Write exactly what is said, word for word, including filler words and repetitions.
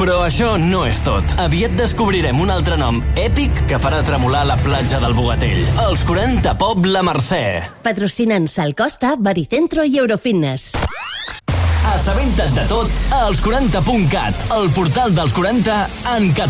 Però això no és tot. Aviat descobrirem un altre nom èpic que farà tremolar la platja del Bogatell. Els quaranta Pop La Mercè. Patrocinen Sal Costa, Baricentro i Eurofitness. Assabenta't de tot a els quaranta punt cat, el portal dels quaranta en català.